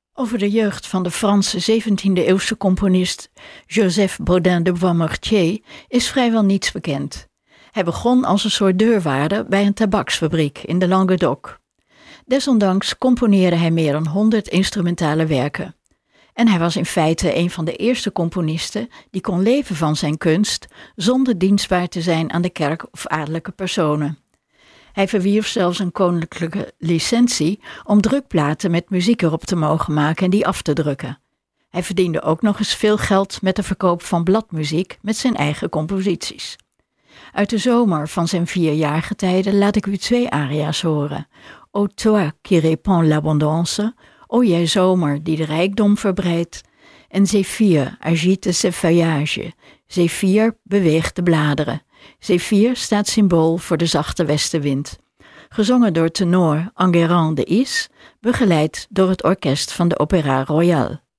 Over de jeugd van de Franse 17e-eeuwse componist Joseph Bodin de Boismortier is vrijwel niets bekend. Hij begon als een soort deurwaarder bij een tabaksfabriek in de Languedoc. Desondanks componeerde hij meer dan 100 instrumentale werken. En hij was in feite een van de eerste componisten die kon leven van zijn kunst zonder dienstbaar te zijn aan de kerk of adellijke personen. Hij verwierf zelfs een koninklijke licentie om drukplaten met muziek erop te mogen maken en die af te drukken. Hij verdiende ook nog eens veel geld met de verkoop van bladmuziek met zijn eigen composities. Uit de zomer van zijn 4-jarige tijden laat ik u 2 aria's horen. O toi qui répands l'abondance, O jij zomer die de rijkdom verbreidt. En Zéphyr agite ses feuillages. Zéphyr beweegt de bladeren. Zéphyr staat symbool voor de zachte westenwind. Gezongen door tenor Enguerrand de Is, begeleid door het orkest van de Opéra Royal.